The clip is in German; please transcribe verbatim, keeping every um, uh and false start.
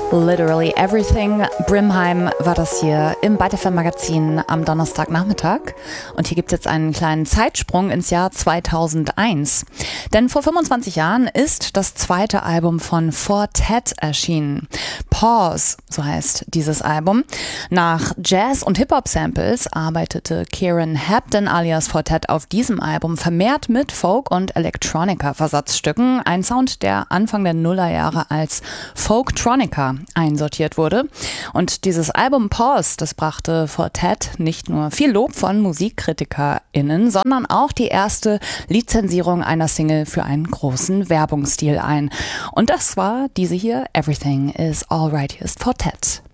Literally Everything. Brimheim war das hier im Byte F M Magazin am Donnerstagnachmittag. Und hier gibt es jetzt einen kleinen Zeitsprung ins Jahr zweitausendeins. Denn vor fünfundzwanzig Jahren ist das zweite Album von Four Tet erschienen. Pause, so heißt dieses Album. Nach Jazz- und Hip-Hop-Samples arbeitete Kieran Hebden alias Four Tet auf diesem Album vermehrt mit Folk- und Electronica-Versatzstücken. Ein Sound, der Anfang der Nullerjahre als Folktronica einsortiert wurde. Und dieses Album Pause, das brachte Four Tet nicht nur viel Lob von MusikkritikerInnen, sondern auch die erste Lizenzierung einer Single für einen großen Werbungsstil ein. Und das war diese hier, Everything is Alright. Hier ist Four Tet.